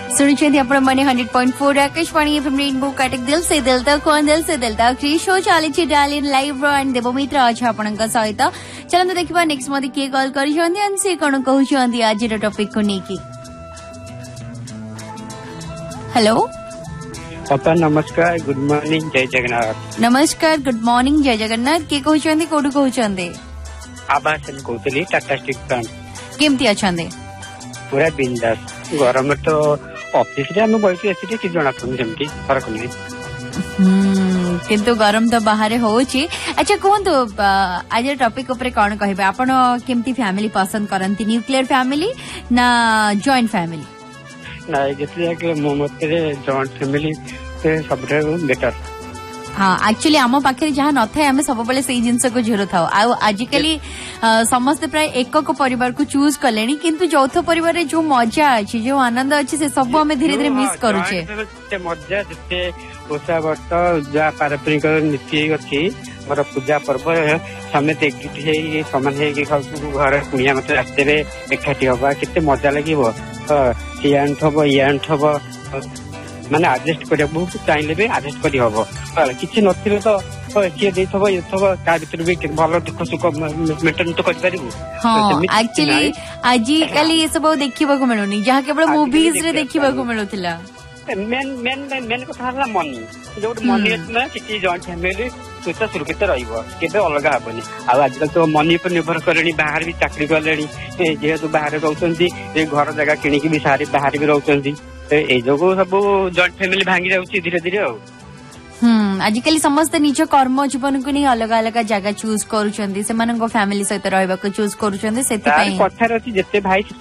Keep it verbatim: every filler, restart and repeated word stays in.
सुनिए आपण मैंने hundred point four Akashvani FM rainbow काटिक दिल से दिल तक कौन दिल से दिल तक शो चली डाली लाइव एंड देवमित्र अच्छे आपण सहित चलते देखा नेक्स्ट मत किए कॉल कर से कौन कहते आज टॉपिक को लेकिन हेलो पापा नमस्कार गुड मॉर्निंग जय जगन्नाथ। नमस्कार गुड मॉर्निंग जय जगन्नाथ किए कहते कोठू कहते आभासन कहते टाटा स्टील प्लांट केमती अच्छा पूरा बिंदास गरम तो ऑफिस रे हम बैठी आसी कि जना पड़ुनी जमती फरक नहीं हम्म किंतु गरम तो बाहर होची। अच्छा कहतु आज टॉपिक ऊपर कौन कहबे आपण केमती फैमिली पसंद करंती न्यूक्लियर फैमिली ना जॉइंट फैमिली ना जैसे कि मो मते जॉइंट फैमिली से सबरे बेटर। हाँ एक्चुअली आम पाखे जहाँ न था आम सब से जिनस को झेरु था आजिकली समस्ते प्राय एकक परिवार को चूज कले किंतु यौथ परिवार जो मजा अच्छी जो आनंद अच्छी से सब आम धीरे धीरे मिस करुचे मजा जिते ओषा व्रत जहाँ पारंपरिक नीति अच्छी मोर पूजा पर्व समेत एकजुट सामान घर कुणिया मत आसते एकाठी हवा केते मजा लगे सी आंठब ये आंठब माने आडजस्ट करिया बहुत चाहिले भी आडजस्ट करी हबो किछि नथिले तो किए देथबो येथबो का भीतर भी भलो दुख सुख मेंटेन तो कर परिबो। हां एक्चुअली आजि काली ये सब देखिबा को मिलुनी जहा केवल मूवीज रे देखिबा को मिलुथिला। मेन मेन मेन कथा हला मनी जो मनी ना किछि जॉइंट फैमिली सुता सुरक्षित रहइबो केबे अलगा हबनी आ आजकल तो मनी पर निर्भर करणी बाहर भी चाकरी करलेनी जेहेतु बाहर रहउचंती ए घर जगह किनी की भी सारी बाहर भी रहउचंती ए जो सब जॉइंट फैमिली भांगी जाउची धीरे धीरे आ हम्म आजिकली समस्त निज कर्म जीवन को नहीं अलग अलग जगह चूज करूछंती से मानको फैमिली सहित रहबा को चूज करूछंती सेति पई कथा रची जते भाई